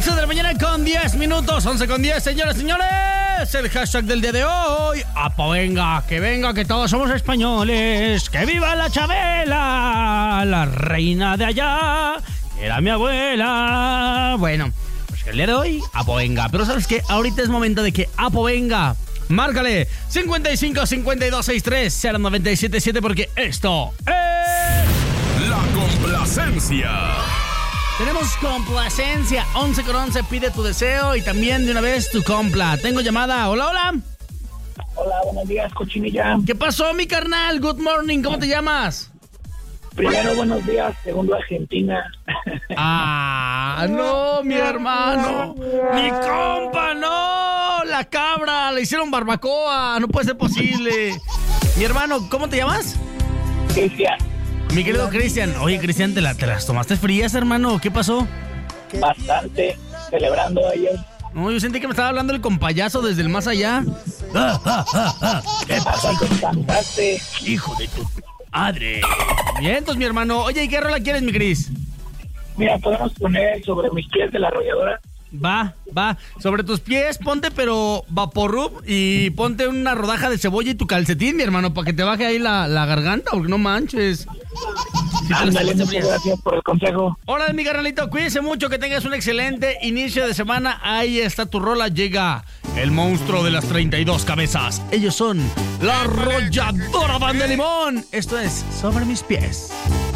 11 de la mañana con 10 minutos. 11 con 10, señores, señores. El hashtag del día de hoy. ¡Apo venga, que todos somos españoles! ¡Que viva la Chabela! La reina de allá, que era mi abuela. Bueno, pues que el día de hoy, Apo venga. Pero ¿sabes qué? Ahorita es momento de que Apo venga. Márcale 55 52 63 0977 porque esto es La Complacencia. Tenemos complacencia. 11 con 11, pide tu deseo y también de una vez tu compla. Tengo llamada. Hola, hola. Hola, buenos días, cochinilla. ¿Qué pasó, mi carnal? Good morning. ¿Cómo te llamas? Primero, buenos días. Segundo, Argentina. Ah, no, mi hermano. Mi compa, no. La cabra, le hicieron barbacoa. No puede ser posible. Mi hermano, ¿cómo te llamas? Cristian, Mi querido Cristian. Oye, Cristian, ¿te las tomaste frías, hermano? ¿Qué pasó? bastante celebrando ayer. No, yo sentí que me estaba hablando el compayazo desde el más allá. ¿Qué pasó? Bastante cantaste. Hijo de tu madre. Bien, entonces, mi hermano. Oye, ¿y qué rola quieres, mi Cris? Mira, podemos poner sobre mis pies de la arrolladora. Va. Sobre tus pies, ponte pero Vaporub y ponte una rodaja de cebolla y tu calcetín, mi hermano, para que te baje ahí la garganta, porque no manches. Sí, Ándale, muchas gracias por el consejo. Hola, mi carnalito, cuídense mucho, que tengas un excelente inicio de semana. Ahí está tu rola, llega el monstruo de las 32 cabezas. Ellos son la Arrolladora Banda de Limón. Esto es Sobre mis pies.